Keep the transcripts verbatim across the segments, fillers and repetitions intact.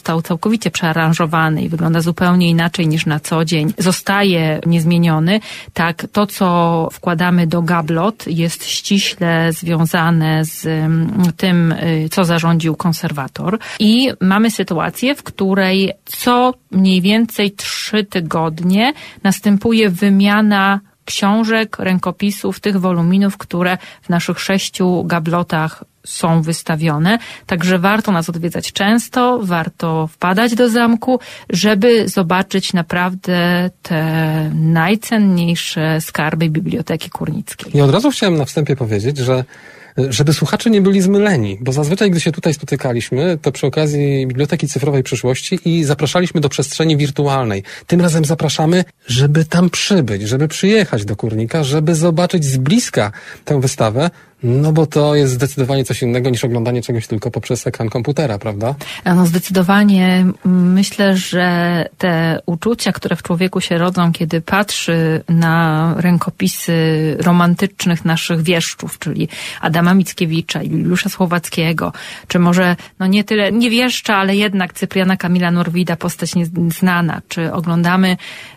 został całkowicie przearanżowany i wygląda zupełnie inaczej niż na co dzień, zostaje niezmieniony, tak to, co wkładamy do gablot, jest ściśle związane z tym, co zarządził konserwator. I mamy sytuację, w której co mniej więcej trzy tygodnie następuje wymiana książek, rękopisów, tych woluminów, które w naszych sześciu gablotach są wystawione. Także warto nas odwiedzać często, warto wpadać do zamku, żeby zobaczyć naprawdę te najcenniejsze skarby Biblioteki Kurnickiej. I od razu chciałem na wstępie powiedzieć, że żeby słuchacze nie byli zmyleni, bo zazwyczaj, gdy się tutaj spotykaliśmy, to przy okazji Biblioteki Cyfrowej Przyszłości i zapraszaliśmy do przestrzeni wirtualnej. Tym razem zapraszamy, żeby tam przybyć, żeby przyjechać do Kurnika, żeby zobaczyć z bliska tę wystawę, no bo to jest zdecydowanie coś innego niż oglądanie czegoś tylko poprzez ekran komputera, prawda? No zdecydowanie. Myślę, że te uczucia, które w człowieku się rodzą, kiedy patrzy na rękopisy romantycznych naszych wieszczów, czyli Adama Mickiewicza, Juliusza Słowackiego, czy może, no nie tyle, nie wieszcza, ale jednak Cypriana Kamila Norwida, postać nieznana, czy oglądamy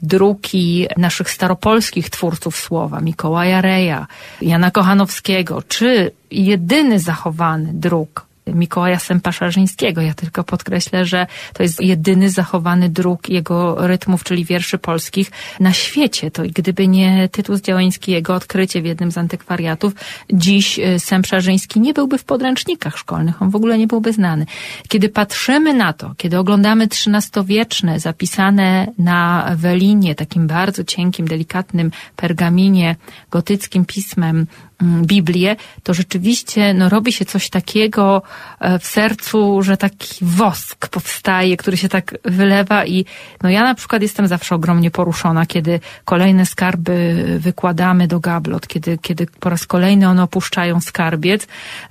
druki naszych staropolskich twórców słowa, Mikołaja Reja, Jana Kochanowskiego, czy jedyny zachowany druk Mikołaja Sępa-Szarzyńskiego. Ja tylko podkreślę, że to jest jedyny zachowany druk jego rytmów, czyli wierszy polskich na świecie. To i gdyby nie Tytus Działeński, jego odkrycie w jednym z antykwariatów, dziś Sęp-Szarzyński nie byłby w podręcznikach szkolnych, on w ogóle nie byłby znany. Kiedy patrzymy na to, kiedy oglądamy trzynastowieczne, zapisane na welinie, takim bardzo cienkim, delikatnym pergaminie, gotyckim pismem, Biblię, to rzeczywiście no, robi się coś takiego w sercu, że taki wosk powstaje, który się tak wylewa i no ja na przykład jestem zawsze ogromnie poruszona, kiedy kolejne skarby wykładamy do gablot, kiedy, kiedy po raz kolejny one opuszczają skarbiec,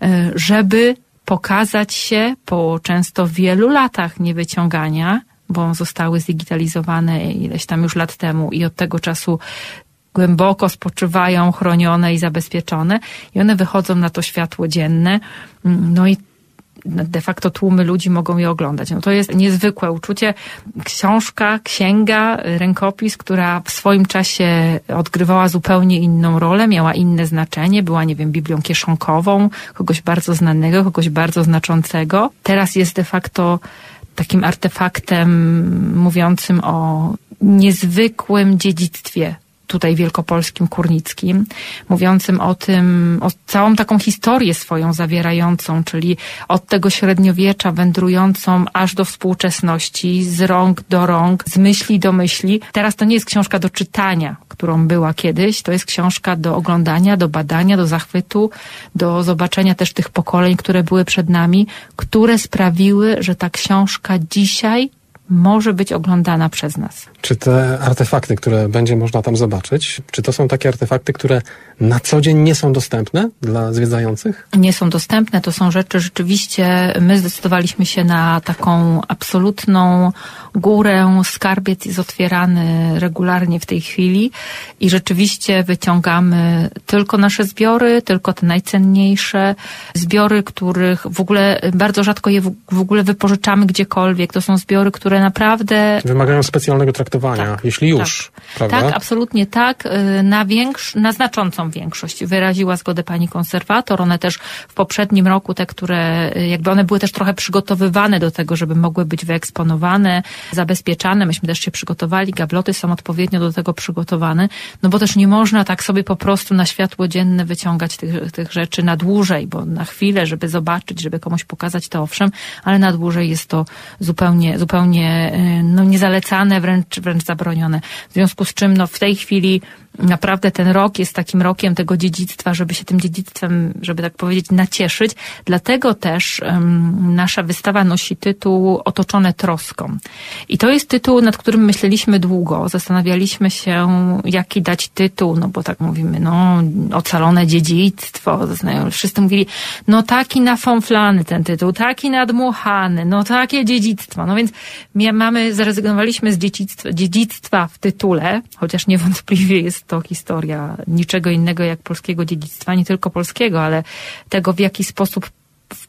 żeby pokazać się po często wielu latach niewyciągania, bo zostały zdigitalizowane ileś tam już lat temu i od tego czasu głęboko spoczywają, chronione i zabezpieczone i one wychodzą na to światło dzienne, no i de facto tłumy ludzi mogą je oglądać. No to jest niezwykłe uczucie. Książka, księga, rękopis, która w swoim czasie odgrywała zupełnie inną rolę, miała inne znaczenie, była, nie wiem, Biblią kieszonkową, kogoś bardzo znanego, kogoś bardzo znaczącego. Teraz jest de facto takim artefaktem mówiącym o niezwykłym dziedzictwie tutaj wielkopolskim, kurnickim, mówiącym o tym, o całą taką historię swoją zawierającą, czyli od tego średniowiecza wędrującą aż do współczesności, z rąk do rąk, z myśli do myśli. Teraz to nie jest książka do czytania, którą była kiedyś, to jest książka do oglądania, do badania, do zachwytu, do zobaczenia też tych pokoleń, które były przed nami, które sprawiły, że ta książka dzisiaj może być oglądana przez nas. Czy te artefakty, które będzie można tam zobaczyć, czy to są takie artefakty, które na co dzień nie są dostępne dla zwiedzających? Nie są dostępne, to są rzeczy rzeczywiście, my zdecydowaliśmy się na taką absolutną górę, skarbiec jest otwierany regularnie w tej chwili i rzeczywiście wyciągamy tylko nasze zbiory, tylko te najcenniejsze zbiory, których w ogóle bardzo rzadko je w, w ogóle wypożyczamy gdziekolwiek. To są zbiory, które naprawdę wymagają specjalnego traktowania, tak, jeśli już, tak, prawda? Tak, absolutnie tak. Na, większ, na znaczącą większość wyraziła zgodę pani konserwator. One też w poprzednim roku, te, które jakby one były też trochę przygotowywane do tego, żeby mogły być wyeksponowane, zabezpieczane. Myśmy też się przygotowali, gabloty są odpowiednio do tego przygotowane, no bo też nie można tak sobie po prostu na światło dzienne wyciągać tych, tych rzeczy na dłużej, bo na chwilę, żeby zobaczyć, żeby komuś pokazać, to owszem, ale na dłużej jest to zupełnie, zupełnie no, niezalecane, wręcz, wręcz zabronione. W związku z czym no, w tej chwili naprawdę ten rok jest takim rokiem tego dziedzictwa, żeby się tym dziedzictwem, żeby tak powiedzieć, nacieszyć. Dlatego też um, nasza wystawa nosi tytuł Otoczone troską. I to jest tytuł, nad którym myśleliśmy długo. Zastanawialiśmy się, jaki dać tytuł, no bo tak mówimy, no ocalone dziedzictwo. Wszyscy mówili, no taki nafonflany ten tytuł, taki nadmuchany, no takie dziedzictwo. No więc mamy, zrezygnowaliśmy z dziedzictwa, dziedzictwa w tytule, chociaż niewątpliwie jest to historia niczego innego jak polskiego dziedzictwa, nie tylko polskiego, ale tego, w jaki sposób w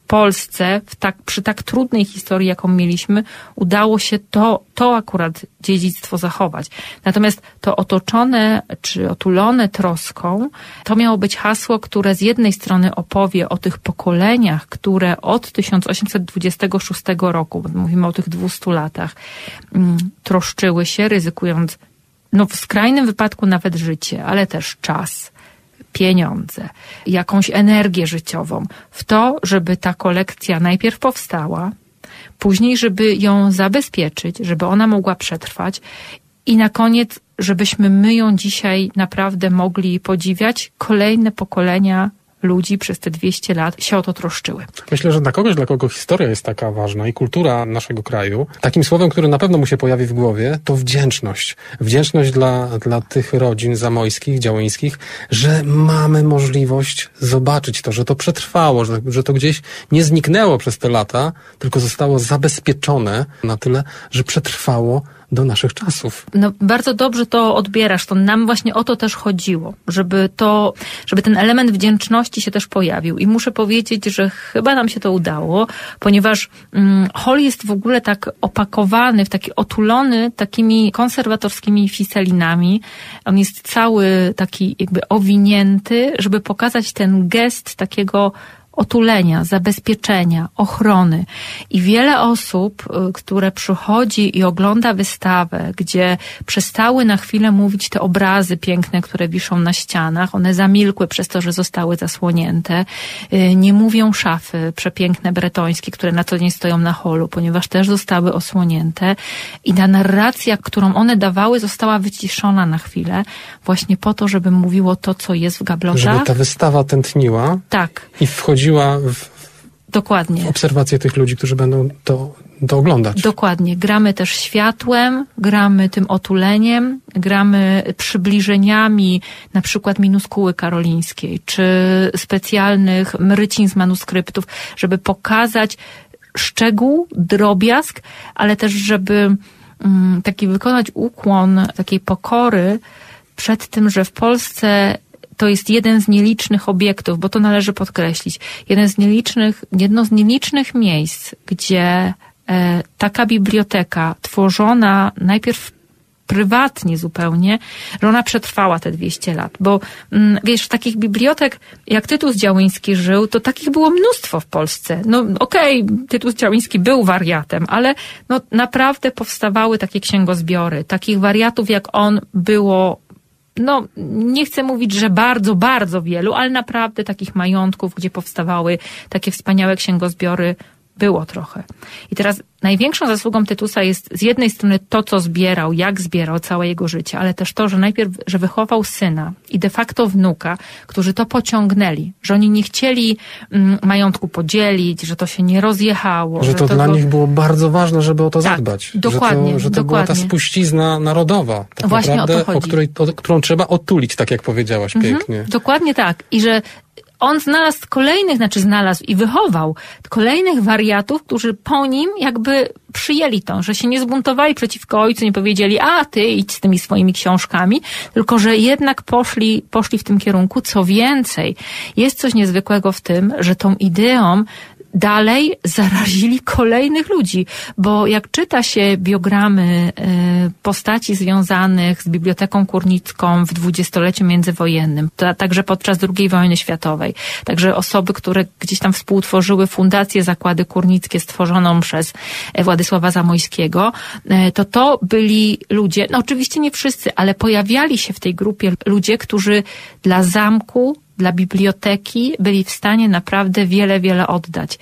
Polsce w tak, przy tak trudnej historii, jaką mieliśmy, udało się to, to akurat dziedzictwo zachować. Natomiast to otoczone czy otulone troską, to miało być hasło, które z jednej strony opowie o tych pokoleniach, które od tysiąc osiemset dwudziestego szóstego roku, bo mówimy o tych dwustu latach, mm, troszczyły się, ryzykując no w skrajnym wypadku nawet życie, ale też czas, pieniądze, jakąś energię życiową w to, żeby ta kolekcja najpierw powstała, później, żeby ją zabezpieczyć, żeby ona mogła przetrwać i na koniec, żebyśmy my ją dzisiaj naprawdę mogli podziwiać. Kolejne pokolenia ludzi przez te dwieście lat się o to troszczyły. Myślę, że dla kogoś, dla kogo historia jest taka ważna i kultura naszego kraju, takim słowem, które na pewno mu się pojawi w głowie, to wdzięczność. Wdzięczność dla, dla tych rodzin zamojskich, działyńskich, że mamy możliwość zobaczyć to, że to przetrwało, że, że to gdzieś nie zniknęło przez te lata, tylko zostało zabezpieczone na tyle, że przetrwało do naszych czasów. No, bardzo dobrze to odbierasz. To nam właśnie o to też chodziło, żeby to, żeby ten element wdzięczności się też pojawił. I muszę powiedzieć, że chyba nam się to udało, ponieważ mm, hol jest w ogóle tak opakowany, w taki otulony takimi konserwatorskimi fiselinami. On jest cały taki jakby owinięty, żeby pokazać ten gest takiego otulenia, zabezpieczenia, ochrony. I wiele osób, które przychodzi i ogląda wystawę, gdzie przestały na chwilę mówić te obrazy piękne, które wiszą na ścianach, one zamilkły przez to, że zostały zasłonięte. Nie mówią szafy przepiękne bretońskie, które na co dzień stoją na holu, ponieważ też zostały osłonięte. I ta narracja, którą one dawały, została wyciszona na chwilę, właśnie po to, żeby mówiło to, co jest w gablotach. Żeby ta wystawa tętniła. Tak. I wchodziła w, Dokładnie. w obserwację tych ludzi, którzy będą to, to oglądać. Dokładnie. Gramy też światłem, gramy tym otuleniem, gramy przybliżeniami na przykład minuskuły karolińskiej, czy specjalnych mrycin z manuskryptów, żeby pokazać szczegół, drobiazg, ale też żeby um, taki wykonać ukłon takiej pokory przed tym, że w Polsce to jest jeden z nielicznych obiektów, bo to należy podkreślić, jeden z nielicznych, jedno z nielicznych miejsc, gdzie e, taka biblioteka tworzona najpierw prywatnie zupełnie, że ona przetrwała te dwieście lat. Bo mm, wiesz, takich bibliotek, jak Tytus Działyński żył, to takich było mnóstwo w Polsce. No okej, okay, Tytus Działyński był wariatem, ale no naprawdę powstawały takie księgozbiory. Takich wariatów jak on było, no nie chcę mówić, że bardzo, bardzo wielu, ale naprawdę takich majątków, gdzie powstawały takie wspaniałe księgozbiory, było trochę. I teraz największą zasługą Tytusa jest z jednej strony to, co zbierał, jak zbierał całe jego życie, ale też to, że najpierw, że wychował syna i de facto wnuka, którzy to pociągnęli, że oni nie chcieli mm, majątku podzielić, że to się nie rozjechało. Że, że to, to dla go... nich było bardzo ważne, żeby o to tak, zadbać. Dokładnie. Że to, że to dokładnie. była ta spuścizna narodowa, tak Właśnie naprawdę, o, to chodzi. o której, o, którą trzeba otulić, tak jak powiedziałaś mhm, pięknie. Dokładnie tak. I że on znalazł kolejnych, znaczy znalazł i wychował kolejnych wariatów, którzy po nim jakby przyjęli to, że się nie zbuntowali przeciwko ojcu, nie powiedzieli, a ty idź z tymi swoimi książkami, tylko że jednak poszli, poszli w tym kierunku. Co więcej, jest coś niezwykłego w tym, że tą ideą dalej zarazili kolejnych ludzi, bo jak czyta się biogramy postaci związanych z Biblioteką Kurnicką w dwudziestoleciu międzywojennym, to także podczas drugiej wojny światowej, także osoby, które gdzieś tam współtworzyły Fundację Zakłady Kurnickie stworzoną przez Władysława Zamojskiego, to to byli ludzie, no oczywiście nie wszyscy, ale pojawiali się w tej grupie ludzie, którzy dla zamku, dla biblioteki byli w stanie naprawdę wiele, wiele oddać.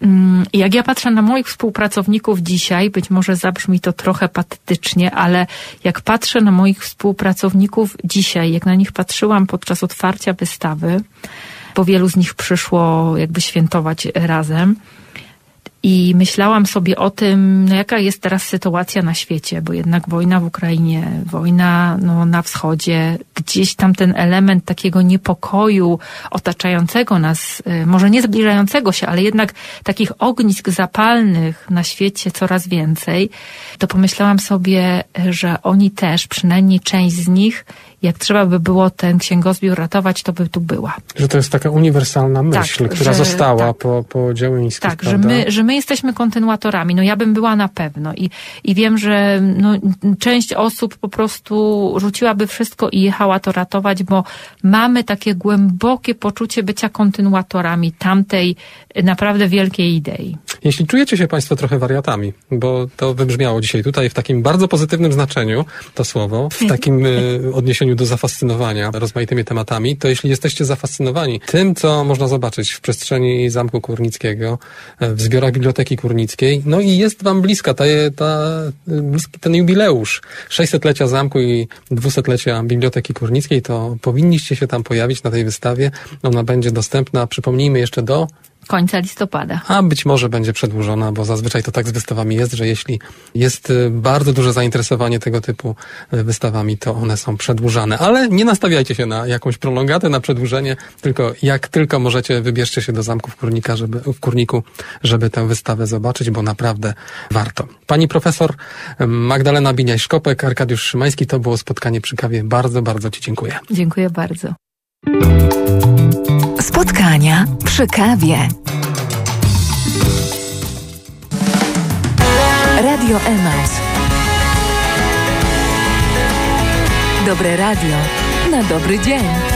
I jak ja patrzę na moich współpracowników dzisiaj, być może zabrzmi to trochę patetycznie, ale jak patrzę na moich współpracowników dzisiaj, jak na nich patrzyłam podczas otwarcia wystawy, bo wielu z nich przyszło jakby świętować razem, i myślałam sobie o tym, no jaka jest teraz sytuacja na świecie, bo jednak wojna w Ukrainie, wojna no, na wschodzie, gdzieś tam ten element takiego niepokoju otaczającego nas, może nie zbliżającego się, ale jednak takich ognisk zapalnych na świecie coraz więcej, to pomyślałam sobie, że oni też, przynajmniej część z nich, Jak trzeba by było ten księgozbiór ratować, to by tu była. Że to jest taka uniwersalna myśl, tak, która że, została tak, po, po Dziełyńskich, Tak, prawda? że my, że my jesteśmy kontynuatorami. No ja bym była na pewno i, i wiem, że no, część osób po prostu rzuciłaby wszystko i jechała to ratować, bo mamy takie głębokie poczucie bycia kontynuatorami tamtej naprawdę wielkiej idei. Jeśli czujecie się Państwo trochę wariatami, bo to wybrzmiało dzisiaj tutaj w takim bardzo pozytywnym znaczeniu, to słowo, w takim y, odniesieniu do zafascynowania rozmaitymi tematami, to jeśli jesteście zafascynowani tym, co można zobaczyć w przestrzeni Zamku Kurnickiego, w zbiorach Biblioteki Kurnickiej, no i jest Wam bliska ta, ta, bliski ten jubileusz sześćsetlecia zamku i dwusetlecia Biblioteki Kurnickiej, to powinniście się tam pojawić na tej wystawie. Ona będzie dostępna, przypomnijmy, jeszcze do końca listopada. A być może będzie przedłużona, bo zazwyczaj to tak z wystawami jest, że jeśli jest bardzo duże zainteresowanie tego typu wystawami, to one są przedłużane. Ale nie nastawiajcie się na jakąś prolongatę, na przedłużenie, tylko jak tylko możecie, wybierzcie się do Zamku w, Kurnika, żeby, w Kurniku, żeby tę wystawę zobaczyć, bo naprawdę warto. Pani profesor Magdalena Biniaś-Szkopek, Arkadiusz Szymański, to było spotkanie przy kawie. Bardzo, bardzo Ci dziękuję. Dziękuję bardzo. Spotkania przy kawie. Radio Emaus. Dobre radio na dobry dzień.